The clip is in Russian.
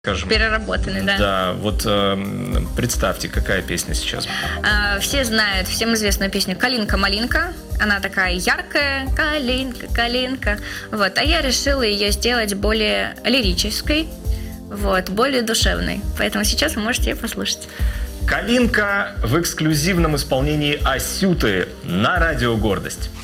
скажем. Переработанный, да. Да, вот представьте, какая песня сейчас. Все знают всем известную песню «Калинка-малинка». Она такая яркая, калинка, калинка. Вот. А я решила ее сделать более лирической, вот, более душевной. Поэтому сейчас вы можете ее послушать. «Калинка» в эксклюзивном исполнении Асюты на радио «Гордость».